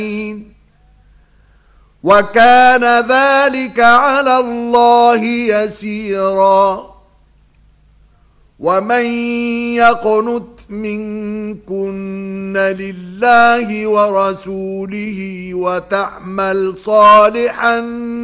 وكان ذلك على الله يسيرا ومن يقنت منكن لله ورسوله وتعمل صالحا